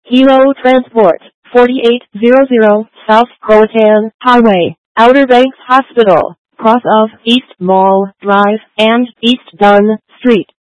Hilo Transport, 4800 South Croatan Highway, Outer Banks Hospital, cross of East Mall Drive and East Dunn Street.